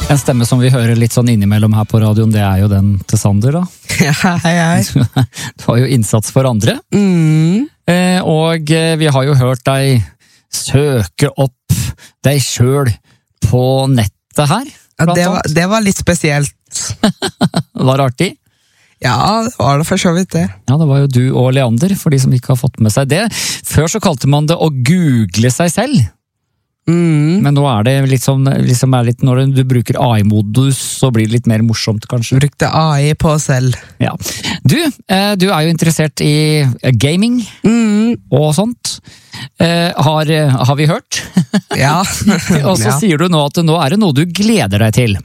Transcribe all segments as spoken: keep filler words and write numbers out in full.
En stemme som vi hører litt sånn innimellom her på radioen, det er jo den til Sander, da. Ja, hei, hei. Du har jo innsats for andre. Mm. Eh, og vi har jo hørt deg søke opp deg selv på nettet her. Ja, det, var, det var litt spesielt. Var det artig? Ja, det var det for så vidt det. Ja, det var jo du og Leander, for de som ikke har fått med seg det. Før så kalte man det å google seg selv. Mm. Men nå er det litt sånn, liksom er litt, når du bruker A I-modus, så blir det litt mer morsomt, kanskje. Brukte A I på selv. Ja. Du, eh, du er jo interessert i gaming Mm. og sånt. Eh, har, har vi hørt? Ja. Og så Ja. sier du nå at nå er det noe du gleder deg til.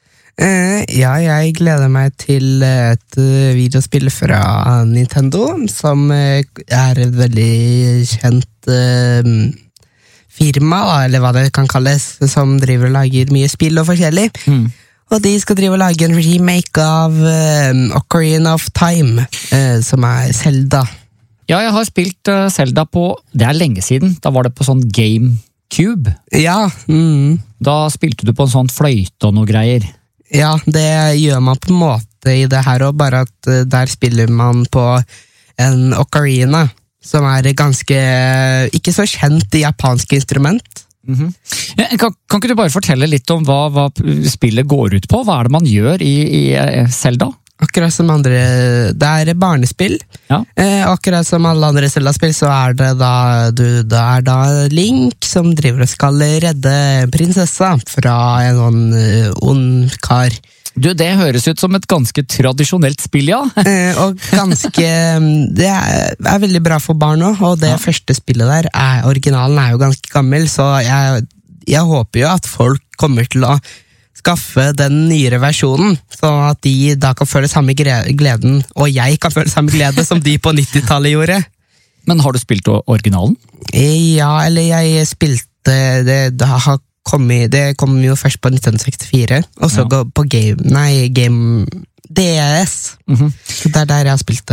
Eh, ja, jeg gleder meg til et eh, videospill fra Nintendo, som eh, er et veldig kjent eh, firma, eller hva det kan kalles, som driver og lager mye spill og forskjellig. Mm. Og de skal drive og lage en remake av eh, Ocarina of Time, eh, som er Zelda. Ja, jeg har spilt uh, Zelda på, det er lenge siden, da var det på sånn GameCube. Ja, mm. Da spilte du på en sånn fløyte og noe greier. Ja, det gjør man på en måte i det her også, bare at eh, der spiller man på en ocarina, som er ganske, ikke så kjent i japansk instrument. Mm-hmm. Ja, kan, kan ikke du bare fortelle litt om hva, hva spillet går ut på? Hva er det man gjør i, i Zelda? Akkurat som andre, det er barnespill. Ja. Eh, akkurat som alle andre Zelda-spill, så er det da, du, det er da Link som driver og skal redde prinsessa fra en sånn uh, ond kar. Du, det høres ut som et ganske tradisjonelt spill, ja. Eh, og ganske, det er, er veldig bra for barn også, og det Ja. første spillet der, er, originalen er jo ganske gammel, så jeg, jeg håper jo at folk kommer til å skaffe den nyere versjonen, så at de da kan føle samme gre- gleden, og jeg kan føle samme glede som de på nittitallet gjorde. Men har du spilt o- originalen? Eh, Ja, eller jeg spilte, det, det har kommet, det kom jo først på nitten sekstifire, og så Ja. gå på game, nei, game D S, Mhm. så det er der jeg har spilt det.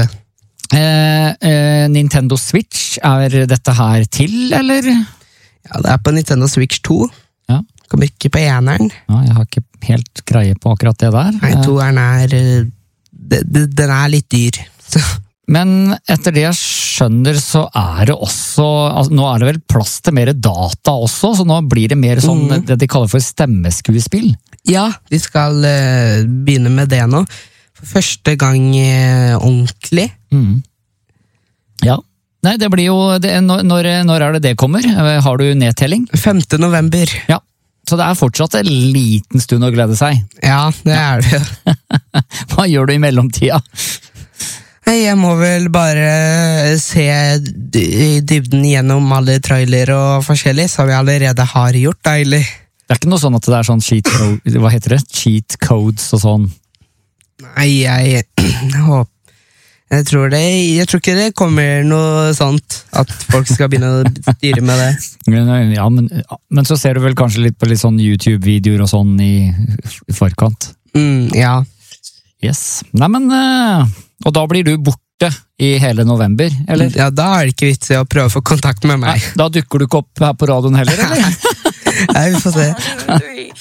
Eh, eh, Nintendo Switch, er dette her til, eller? Ja, det er på Nintendo Switch to. Ja. Kommer ikke på eneren. Ja, jeg har ikke helt greie på akkurat det der. Nei, toeren er eh, de- de- Den er litt dyr. Så, Men etter det jeg skjønner, så er det også, altså, nå er det vel plass til mer data også, så nå blir det mer sånn Mhm. det de kaller for stemmeskuespill. ja, vi skal eh, begynne med det nå. For første gang eh, ordentlig. Mm. Ja. Nei, det blir jo, det, når, når når er det det kommer? Har du nedtelling? femte november. Ja. Så det er fortsatt en liten stund å glede seg. Ja, det er det. Hva gjør du i mellomtida? Nei, jeg må vel bare se d- i dybden gjennom alle trailer og forskjellig, som jeg allerede har gjort, deilig. Det er ikke noe sånn at det er sånn cheat, code- hva heter det? Cheat codes og sånn. Nei, jeg håper Jeg tror det Jeg tror ikke det kommer noe sånt, at folk skal begynne å styre med det. Ja, men, men så ser du vel kanskje litt på litt sånn YouTube-videoer og sånn i, i forkant. Mm, ja. Yes. Nei, men eh, og da blir du borte i hele november, eller? Ja, da er det ikke vits i å prøve å få kontakt med Nei, meg. da dukker du ikke opp her på radioen heller, eller? Nei, vi får se.